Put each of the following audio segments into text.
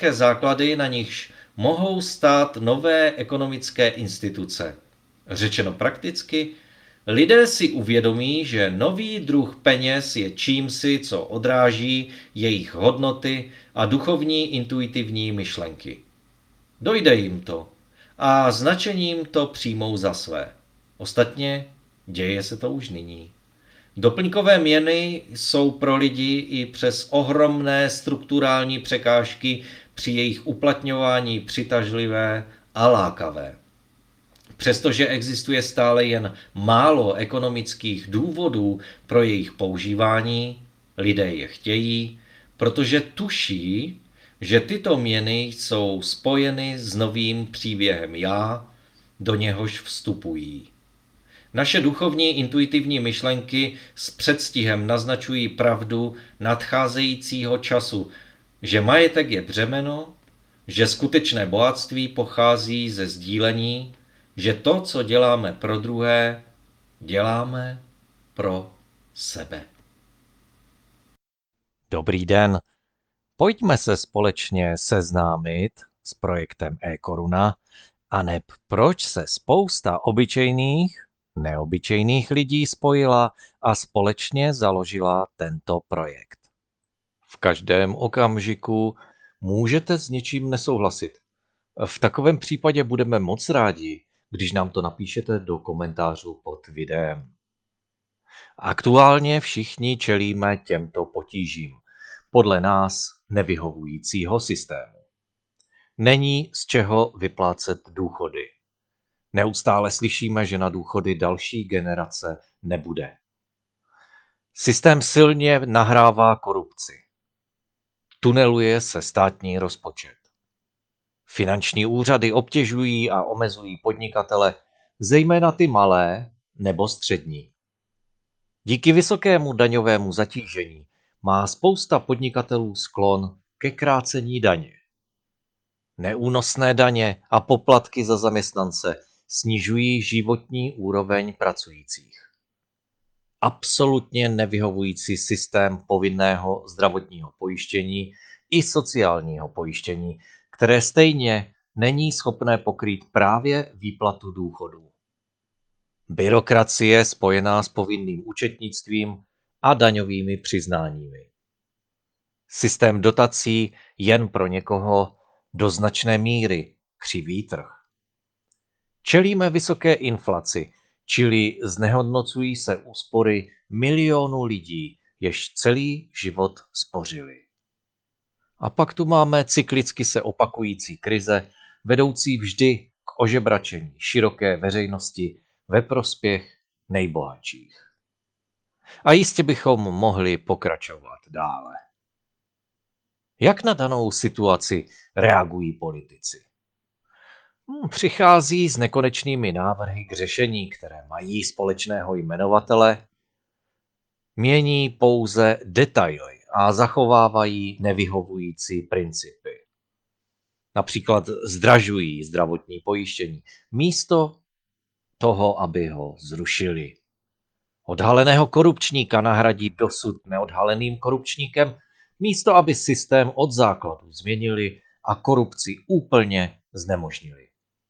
základy, na nichž mohou stát nové ekonomické instituce. Řečeno prakticky, lidé si uvědomí, že nový druh peněz je čímsi, co odráží jejich hodnoty a duchovní intuitivní myšlenky. Dojde jim to a značením to přijmou za své. Ostatně děje se to už nyní. Doplňkové měny jsou pro lidi i přes ohromné strukturální překážky při jejich uplatňování přitažlivé a lákavé. Přestože existuje stále jen málo ekonomických důvodů pro jejich používání, lidé je chtějí, protože tuší, že tyto měny jsou spojeny s novým příběhem já, do něhož vstupují. Naše duchovní intuitivní myšlenky s předstihem naznačují pravdu nadcházejícího času, že majetek je břemeno, že skutečné bohatství pochází ze sdílení, že to, co děláme pro druhé, děláme pro sebe. Dobrý den. Pojďme se společně seznámit s projektem eKoruna, aneb proč se spousta obyčejných, neobyčejných lidí spojila a společně založila tento projekt. V každém okamžiku můžete s něčím nesouhlasit. V takovém případě budeme moc rádi, když nám to napíšete do komentářů pod videem. Aktuálně všichni čelíme těmto potížím podle nás nevyhovujícího systému. Není z čeho vyplácet důchody. Neustále slyšíme, že na důchody další generace nebude. Systém silně nahrává korupci. Tuneluje se státní rozpočet. Finanční úřady obtěžují a omezují podnikatele, zejména ty malé nebo střední. Díky vysokému daňovému zatížení má spousta podnikatelů sklon ke krácení daně. Neúnosné daně a poplatky za zaměstnance snižují životní úroveň pracujících. Absolutně nevyhovující systém povinného zdravotního pojištění i sociálního pojištění, které stejně není schopné pokrýt právě výplatu důchodů. Byrokracie spojená s povinným účetnictvím a daňovými přiznáními. Systém dotací jen pro někoho do značné míry křivý trh. Čelíme vysoké inflaci, čili znehodnocují se úspory milionů lidí, jež celý život spořili. A pak tu máme cyklicky se opakující krize, vedoucí vždy k ožebračení široké veřejnosti ve prospěch nejbohatších. A jistě bychom mohli pokračovat dále. Jak na danou situaci reagují politici? Přichází s nekonečnými návrhy k řešení, které mají společného jmenovatele, mění pouze detaily a zachovávají nevyhovující principy. Například zdražují zdravotní pojištění, místo toho, aby ho zrušili. Odhaleného korupčníka nahradí dosud neodhaleným korupčníkem, místo aby systém od základu změnili a korupci úplně znemožnili.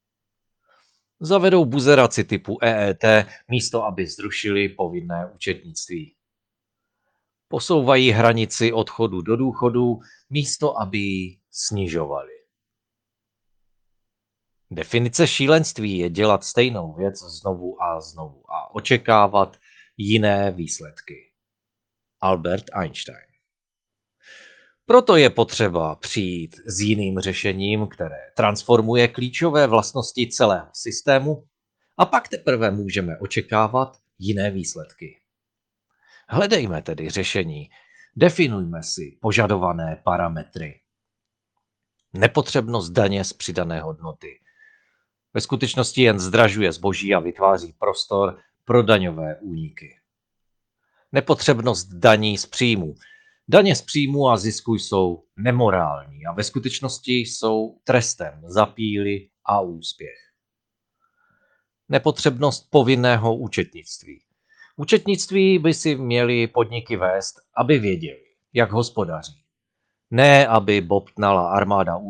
Zavedou buzeraci typu EET, místo aby zrušili povinné účetnictví. Posouvají hranici odchodu do důchodu, místo aby ji snižovali. Definice šílenství je dělat stejnou věc znovu a znovu a očekávat jiné výsledky. Albert Einstein. Proto je potřeba přijít s jiným řešením, které transformuje klíčové vlastnosti celého systému, a pak teprve můžeme očekávat jiné výsledky. Hledejme tedy řešení, definujme si požadované parametry. Nepotřebnost daně z přidané hodnoty. Ve skutečnosti jen zdražuje zboží a vytváří prostor pro daňové úniky. Nepotřebnost daní z příjmu. Daně z příjmu a zisku jsou nemorální a ve skutečnosti jsou trestem za píly a úspěch. Nepotřebnost povinného účetnictví. Účetnictví by si měly podniky vést, aby věděli, jak hospodaří. Ne, aby bobtnala armáda